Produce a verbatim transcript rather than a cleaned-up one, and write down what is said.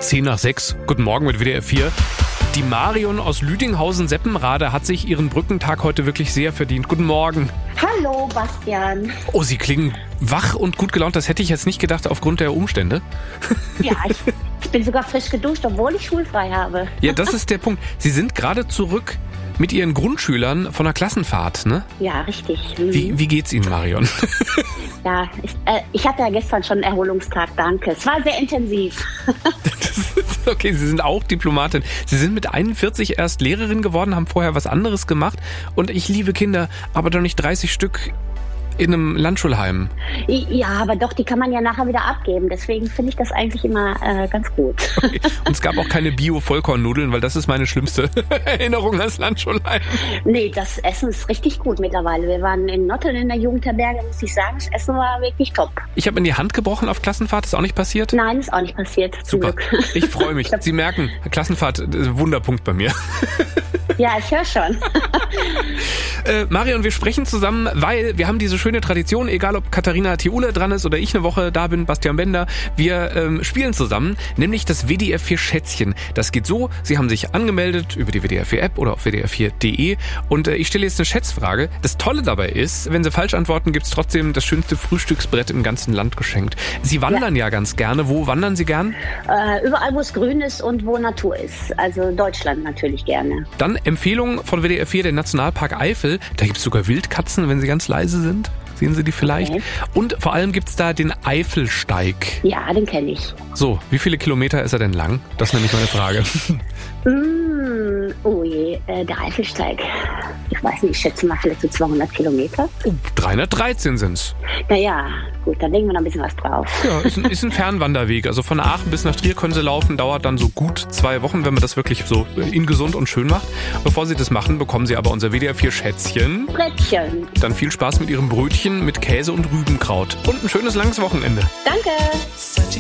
zehn nach sechs. Guten Morgen mit W D R vier. Die Marion aus Lüdinghausen-Seppenrade hat sich ihren Brückentag heute wirklich sehr verdient. Guten Morgen. Hallo, Bastian. Oh, Sie klingen wach und gut gelaunt. Das hätte ich jetzt nicht gedacht aufgrund der Umstände. Ja, ich, ich bin sogar frisch geduscht, obwohl ich schulfrei habe. Ja, das ist der Punkt. Sie sind gerade zurück mit Ihren Grundschülern von einer Klassenfahrt, ne? Ja, richtig. Mhm. Wie, wie geht's Ihnen, Marion? Ja, ich, äh, ich hatte ja gestern schon einen Erholungstag, danke. Es war sehr intensiv. Okay, Sie sind auch Diplomatin. Sie sind mit einundvierzig erst Lehrerin geworden, haben vorher was anderes gemacht. Und ich liebe Kinder, aber doch nicht dreißig Stück in einem Landschulheim. Ja, aber doch, die kann man ja nachher wieder abgeben. Deswegen finde ich das eigentlich immer äh, ganz gut. Okay. Und es gab auch keine Bio-Vollkornnudeln, weil das ist meine schlimmste Erinnerung ans Landschulheim. Nee, das Essen ist richtig gut mittlerweile. Wir waren in Notteln in der Jugendherberge, muss ich sagen. Das Essen war wirklich top. Ich habe mir die Hand gebrochen auf Klassenfahrt. Ist auch nicht passiert? Nein, ist auch nicht passiert. Super. Ich freue mich. Sie merken, Klassenfahrt, Wunderpunkt bei mir. Ja, ich höre schon. äh, Marion, wir sprechen zusammen, weil wir haben diese schöne Tradition, egal ob Katharina Thiule dran ist oder ich eine Woche da bin, Bastian Bender, wir ähm, spielen zusammen, nämlich das W D R vier Schätzchen. Das geht so, Sie haben sich angemeldet über die W D R vier App oder auf W D R vier Punkt de und äh, ich stelle jetzt eine Schätzfrage. Das Tolle dabei ist, wenn Sie falsch antworten, gibt's trotzdem das schönste Frühstücksbrett im ganzen Land geschenkt. Sie wandern ja, ja ganz gerne. Wo wandern Sie gern? Äh, überall, wo es grün ist und wo Natur ist. Also Deutschland natürlich gerne. Dann Empfehlung von W D R vier, der Nationalpark Eifel. Da gibt's sogar Wildkatzen, wenn sie ganz leise sind. Sehen Sie die vielleicht? Okay. Und vor allem gibt's da den Eifelsteig. Ja, den kenne ich. So, wie viele Kilometer ist er denn lang? Das ist nämlich meine Frage. mm, oh je, äh, der Eifelsteig. Ich weiß nicht, ich schätze mal vielleicht so zweihundert Kilometer. Oh, dreihundertdreizehn sind's. Naja, gut, dann legen wir noch ein bisschen was drauf. Ja, ist ein, ist ein Fernwanderweg. Also von Aachen bis nach Trier können Sie laufen. Dauert dann so gut zwei Wochen, wenn man das wirklich so in gesund und schön macht. Bevor Sie das machen, bekommen Sie aber unser W D R vier Schätzchen. Brettchen. Dann viel Spaß mit Ihrem Brötchen mit Käse und Rübenkraut. Und ein schönes langes Wochenende. Danke.